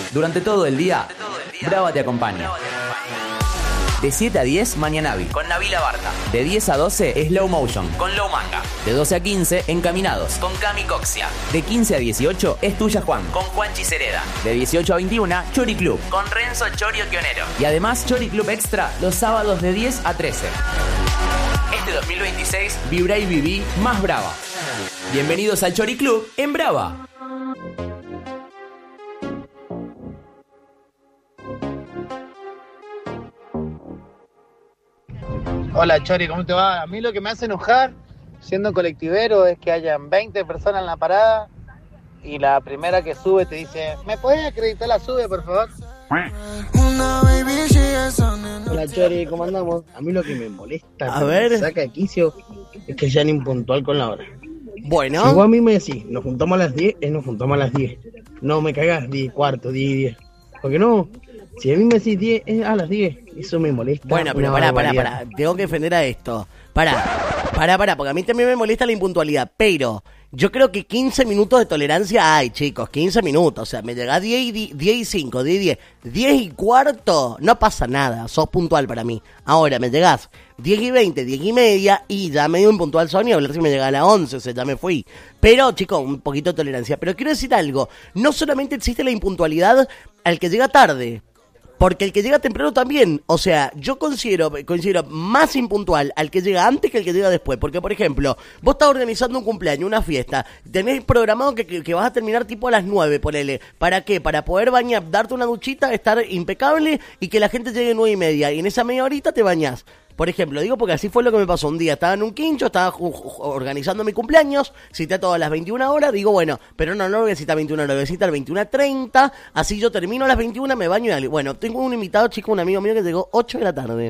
Durante todo el día, Brava te acompaña. De 7 a 10, Mañanavi, con Nabila Barta. De 10 a 12, Slow Motion, con Low Manga. De 12 a 15, Encaminados, con Cami Coxia. De 15 a 18, Es Tuya Juan, con Juanchi Cereda. De 18 a 21, Chori Club, con Renzo Chorio Quionero. Y además, Chori Club Extra, los sábados de 10 a 13. Este 2026, vibrá y viví más brava. Bienvenidos al Chori Club en Brava. Hola Chori, ¿cómo te va? A mí lo que me hace enojar, siendo colectivero, es que hayan 20 personas en la parada y la primera que sube te dice, ¿me puedes acreditar la sube, por favor? Hola Chori, ¿cómo andamos? A mí lo que me molesta, a ver, me saca de quicio, es que sean impuntual con la hora. Bueno. Si vos a mí me decís, nos juntamos a las 10, nos juntamos a las 10. No me cagas 10 y cuarto, 10 y 10. ¿Por qué no? Si a mí me decís 10, es a las 10. Eso me molesta. Bueno, pero pará. Tengo que defender a esto. Pará, porque a mí también me molesta la impuntualidad. Pero yo creo que 15 minutos de tolerancia hay, chicos. 15 minutos. O sea, me llegás 10 y 5, 10 y 10. 10 y cuarto, no pasa nada. Sos puntual para mí. Ahora, me llegás 10 y 20, 10 y media. Y ya medio impuntual son y a ver si me llega a las 11. O sea, ya me fui. Pero, chicos, un poquito de tolerancia. Pero quiero decir algo. No solamente existe la impuntualidad al que llega tarde. Porque el que llega temprano también, o sea, yo considero más impuntual al que llega antes que el que llega después. Porque, por ejemplo, vos estás organizando un cumpleaños, una fiesta, tenés programado que vas a terminar tipo a las 9, ponele. ¿Para qué? Para poder bañar, darte una duchita, estar impecable y que la gente llegue 9:30. Y en esa media horita te bañás. Por ejemplo, digo porque así fue lo que me pasó un día. Estaba en un quincho, estaba organizando mi cumpleaños, cité a todas las 21 horas, digo, bueno, pero no lo voy a citar a 21 horas, lo voy a citar a 21:30, así yo termino a las 21, me baño y bueno, tengo un invitado, chico, un amigo mío que llegó 8 de la tarde.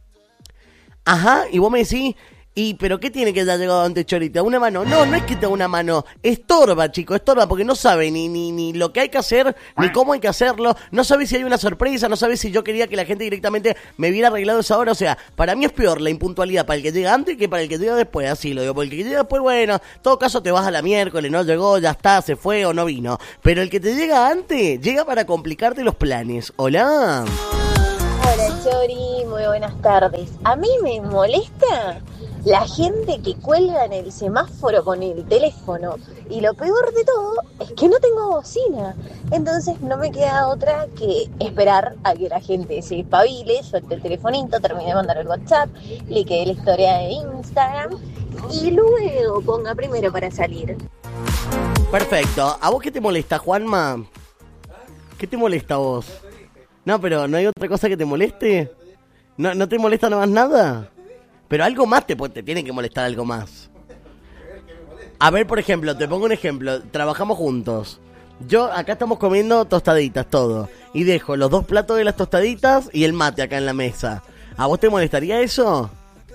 Ajá, y vos me decís, ¿pero qué tiene que ya llegado antes Chori? ¿Te da una mano? No es que te da una mano. Estorba, chico, porque no sabe ni lo que hay que hacer, ni cómo hay que hacerlo. No sabe si hay una sorpresa, no sabe si yo quería que la gente directamente me viera arreglado esa hora. O sea, para mí es peor la impuntualidad para el que llega antes que para el que llega después. Así lo digo, porque el que llega después, bueno, en todo caso te vas a la miércoles, no llegó, ya está, se fue o no vino. Pero el que te llega antes, llega para complicarte los planes. Hola. Hola Chori, muy buenas tardes. A mí me molesta la gente que cuelga en el semáforo con el teléfono. Y lo peor de todo es que no tengo bocina. Entonces no me queda otra que esperar a que la gente se espabile, suelte el telefonito, termine de mandar el WhatsApp, le quede la historia de Instagram y luego ponga primero para salir. Perfecto. ¿A vos qué te molesta, Juanma? ¿Qué te molesta a vos? No, pero ¿no hay otra cosa que te moleste? ¿No te molesta nada más nada? Pero algo más te tiene que molestar algo más. A ver, por ejemplo, te pongo un ejemplo. Trabajamos juntos. Acá estamos comiendo tostaditas, todo. Y dejo los 2 platos de las tostaditas y el mate acá en la mesa. ¿A vos te molestaría eso?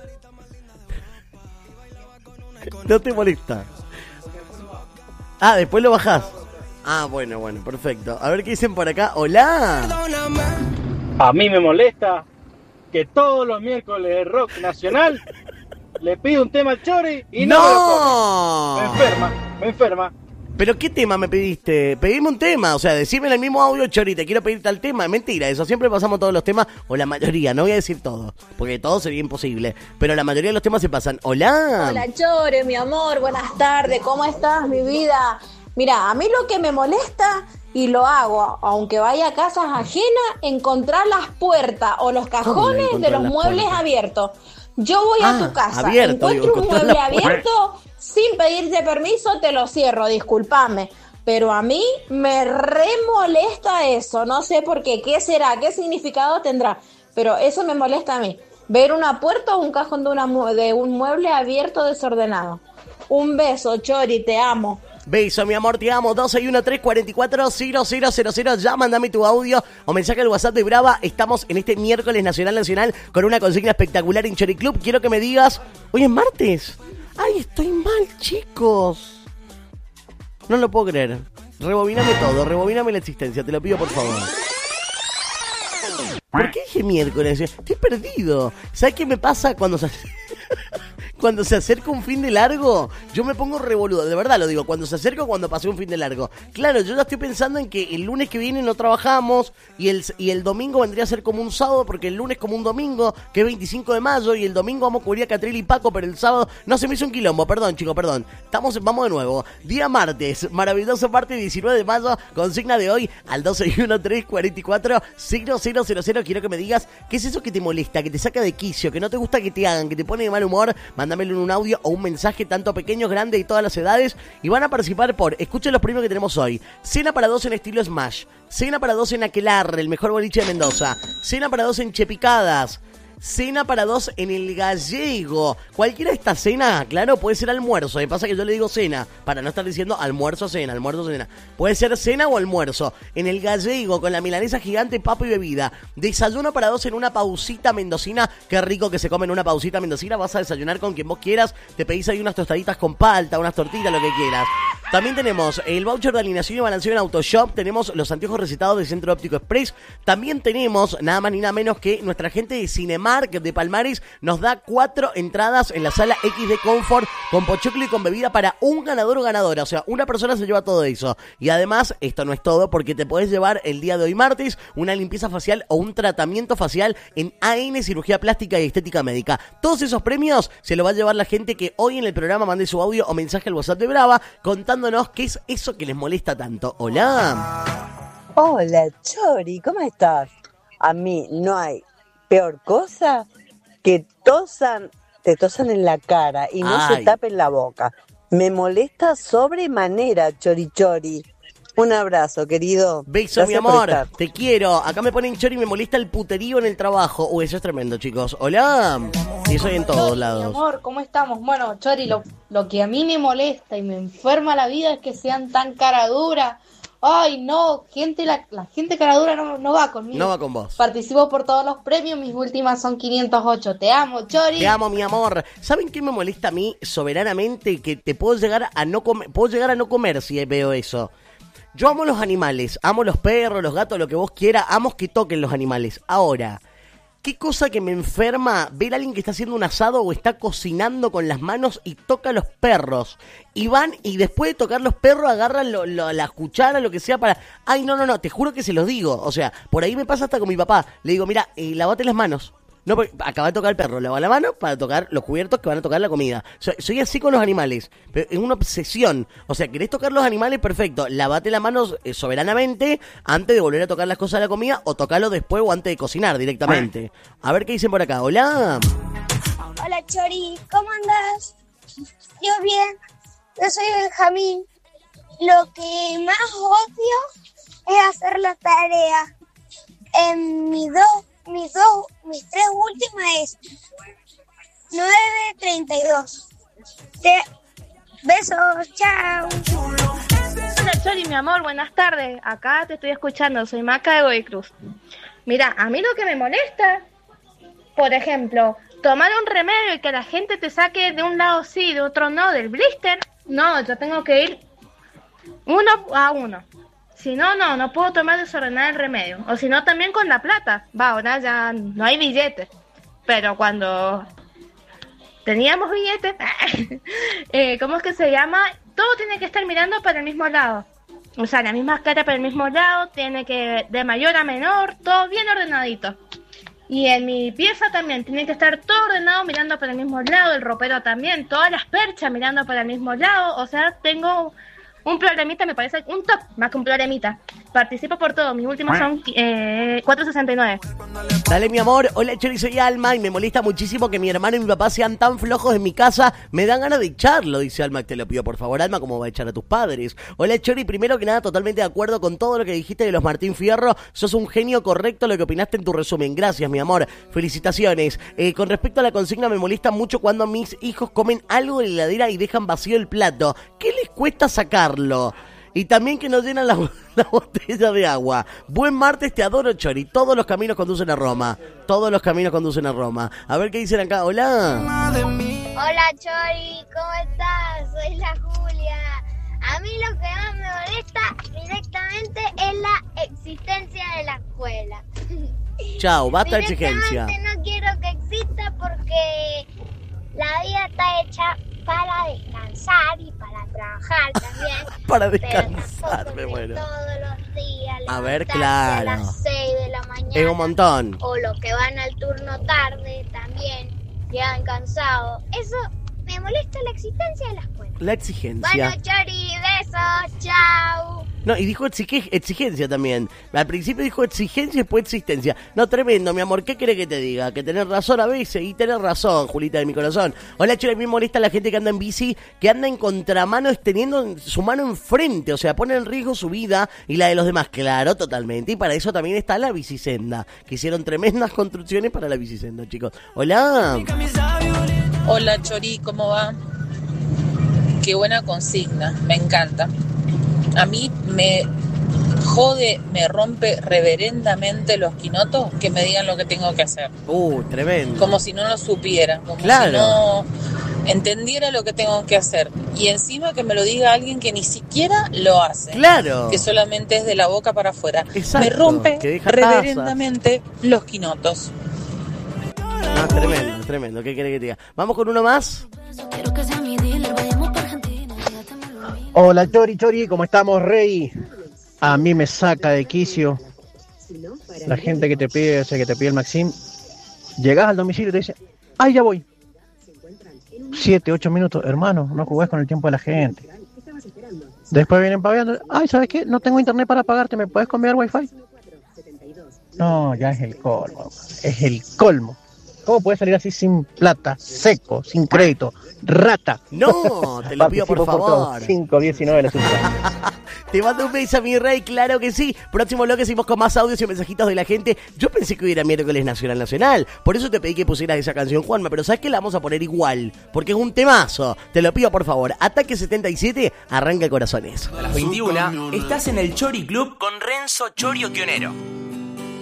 ¿No te molesta? Ah, después lo bajás. Ah, bueno, perfecto. A ver qué dicen por acá. ¡Hola! A mí me molesta que todos los miércoles de rock nacional le pido un tema al Chori y no me lo pone. Me enferma. ¿Pero qué tema me pediste? Pedime un tema, o sea, decime en el mismo audio, Chori, te quiero pedir tal tema. Mentira, eso siempre pasamos todos los temas, o la mayoría, no voy a decir todo, porque todo sería imposible, pero la mayoría de los temas se pasan. ¡Hola! Hola Chori, mi amor, buenas tardes, ¿cómo estás, mi vida? Mira, a mí lo que me molesta, y lo hago, aunque vaya a casas ajenas, encontrar las puertas o los cajones de los muebles abiertos. Yo voy a tu casa, encuentro un mueble abierto, sin pedirte permiso, te lo cierro, discúlpame. Pero a mí me molesta eso, no sé por qué, qué será, qué significado tendrá, pero eso me molesta a mí. Ver una puerta o un cajón de un mueble abierto desordenado. Un beso, Chori, te amo. Beso, mi amor, te amo. 261-344-0000. Ya mandame tu audio o mensaje al WhatsApp de Brava. Estamos en este miércoles nacional con una consigna espectacular en Chori Club. Quiero que me digas, hoy es martes. Ay, estoy mal, chicos. No lo puedo creer. Rebobíname todo, rebobíname la existencia, te lo pido por favor. ¿Por qué dije miércoles? Estoy perdido. ¿Sabes qué me pasa cuando cuando se acerca un fin de largo, yo me pongo revoludo, de verdad lo digo, cuando se acerca o cuando pasé un fin de largo. Claro, yo ya estoy pensando en que el lunes que viene no trabajamos y el domingo vendría a ser como un sábado, porque el lunes como un domingo, que es 25 de mayo, y el domingo vamos a cubrir a Catril y Paco, pero el sábado, no, se me hizo un quilombo, perdón chicos, perdón. Vamos de nuevo. Día martes, maravilloso martes 19 de mayo, consigna de hoy al 121344 signo 000. Quiero que me digas qué es eso que te molesta, que te saca de quicio, que no te gusta que te hagan, que te pone de mal humor. Mándamelo en un audio o un mensaje, tanto pequeños, grandes y todas las edades, y van a participar por, escuchen los premios que tenemos hoy: cena para 2 en estilo Smash, cena para 2 en Aquelarre, el mejor boliche de Mendoza, cena para 2 en Chepicadas, cena para 2 en El Gallego. Cualquiera de esta cena, claro, puede ser almuerzo. Me pasa que yo le digo cena, para no estar diciendo almuerzo, cena. Puede ser cena o almuerzo. En El Gallego, con la milanesa gigante, papa y bebida. Desayuno para 2 en una pausita mendocina. Qué rico que se come en una pausita mendocina. Vas a desayunar con quien vos quieras. Te pedís ahí unas tostaditas con palta, unas tortitas, lo que quieras. También tenemos el voucher de alineación y balanceo en Autoshop. Tenemos los anteojos recetados de Centro Óptico Express. También tenemos, nada más ni nada menos que nuestra gente de Cinemark de Palmares nos da 4 entradas en la sala XD Comfort con pochoclo y con bebida para un ganador o ganadora. O sea, una persona se lleva todo eso. Y además, esto no es todo, porque te podés llevar el día de hoy martes una limpieza facial o un tratamiento facial en AN Cirugía Plástica y Estética Médica. Todos esos premios se los va a llevar la gente que hoy en el programa mande su audio o mensaje al WhatsApp de Brava contándonos qué es eso que les molesta tanto. Hola. Hola, Chori, ¿cómo estás? A mí no hay peor cosa que te tosan en la cara y no se tapen la boca. Me molesta sobremanera, Chori. Un abrazo, querido. Beso, gracias, mi amor. Te quiero. Acá me ponen Chori, me molesta el puterío en el trabajo. Uy, eso es tremendo, chicos. Hola. Y soy en todos lados. Mi amor, ¿cómo estamos? Bueno, Chori, lo que a mí me molesta y me enferma la vida es que sean tan cara dura. Ay, no, la gente cara dura no va conmigo. No va con vos. Participo por todos los premios, mis últimas son 508. Te amo, Chori. Te amo, mi amor. ¿Saben qué me molesta a mí soberanamente? Que te puedo llegar a no comer si veo eso. Yo amo los animales, amo los perros, los gatos, lo que vos quieras, amo que toquen los animales. Ahora, ¿qué cosa que me enferma ver a alguien que está haciendo un asado o está cocinando con las manos y toca a los perros? Y van y después de tocar los perros agarran la cuchara, lo que sea para... Ay, no, te juro que se los digo. O sea, por ahí me pasa hasta con mi papá. Le digo, mira, lavate las manos. No, porque acaba de tocar el perro, lava la mano para tocar los cubiertos que van a tocar la comida. Soy así con los animales, pero es una obsesión. O sea, querés tocar los animales, perfecto. Lavate las manos soberanamente antes de volver a tocar las cosas de la comida o tocarlo después o antes de cocinar directamente. A ver qué dicen por acá. Hola. Hola, Chori, ¿cómo andás? Yo bien, yo soy Benjamín. Lo que más odio es hacer la tarea. En mis tres últimas es 9:32. Besos, chao. Hola Chori, mi amor, buenas tardes. Acá te estoy escuchando, soy Maca de Godoy Cruz. Mira, a mí lo que me molesta, por ejemplo, tomar un remedio y que la gente te saque de un lado sí, de otro no, del blister. No, yo tengo que ir 1 a 1. Si no puedo tomar desordenada el remedio. O si no, también con la plata. Ahora ya no hay billetes. Pero cuando teníamos billetes, ¿cómo es que se llama? Todo tiene que estar mirando para el mismo lado. O sea, la misma cara para el mismo lado. Tiene que, de mayor a menor, todo bien ordenadito. Y en mi pieza también tiene que estar todo ordenado mirando para el mismo lado. El ropero también. Todas las perchas mirando para el mismo lado. O sea, tengo... un problemita, me parece un top, más que un problemita. Participo por todo, mis últimos son 469. Dale, mi amor. Hola, Chori, soy Alma y me molesta muchísimo que mi hermano y mi papá sean tan flojos en mi casa. Me dan ganas de echarlo, dice Alma. Te lo pido, por favor, Alma, ¿cómo va a echar a tus padres? Hola, Chori, primero que nada, totalmente de acuerdo con todo lo que dijiste de los Martín Fierro. Sos un genio correcto lo que opinaste en tu resumen. Gracias, mi amor. Felicitaciones. Con respecto a la consigna, me molesta mucho cuando mis hijos comen algo de la heladera y dejan vacío el plato. ¿Qué les cuesta sacarlo? Y también que no llenan la botella de agua. Buen martes, te adoro, Chori. Todos los caminos conducen a Roma. Todos los caminos conducen a Roma. A ver qué dicen acá. Hola. Hola, Chori. ¿Cómo estás? Soy la Julia. A mí lo que más me molesta directamente es la existencia de la escuela. Chao, basta de exigencia. No quiero que exista porque la vida está para descansar, me muero. Todos los días. A ver, levantarse claro. A las 6 de la mañana. Es un montón. O los que van al turno tarde también llegan cansados. Eso me molesta la existencia de la escuela. La exigencia. Bueno, Chori, besos, chao. No, y dijo exigencia también. Al principio dijo exigencia y después existencia. No, tremendo, mi amor. ¿Qué querés que te diga? Que tenés razón a veces. Y tenés razón, Julita de mi corazón. Hola, Chori, a mí me molesta la gente que anda en bici, que anda en contramano extendiendo su mano enfrente. O sea, pone en riesgo su vida y la de los demás. Claro, totalmente. Y para eso también está la bicisenda. Que hicieron tremendas construcciones para la bicisenda, chicos. Hola. Hola, Chori, ¿cómo va? Qué buena consigna, me encanta. A mí me jode, me rompe reverendamente los quinotos que me digan lo que tengo que hacer. Tremendo. Como si no lo supiera, como claro. si no entendiera lo que tengo que hacer. Y encima que me lo diga alguien que ni siquiera lo hace. Claro. Que solamente es de la boca para afuera. Exacto, Me rompe que deja reverendamente los quinotos. No, tremendo, tremendo. ¿Qué querés que te diga? Vamos con uno más. Hola Chori, ¿cómo estamos, Rey? A mí me saca de quicio la gente que te pide, o sea, que te pide el Maxim. Llegás al domicilio y te dice, ¡ay, ya voy! 7, 8 minutos, hermano, no jugués con el tiempo de la gente. Después vienen pagando, ¡ay, ¿sabes qué? No tengo internet para pagarte, ¿me puedes cambiar wifi? No, ya es el colmo, es el colmo. ¿Cómo puedes salir así sin plata, seco, sin crédito, rata? No, te lo pido por favor. 519 la ciudad. Te mando un beso, mi rey, claro que sí. Próximo bloque seguimos con más audios y mensajitos de la gente. Yo pensé que hoy era miércoles nacional. Por eso te pedí que pusieras esa canción, Juanma. Pero ¿sabes qué? La vamos a poner igual, porque es un temazo. Te lo pido por favor. Ataque 77, arranca corazones. A las 21, estás en el Chori Club con Renzo Chori Oquionero.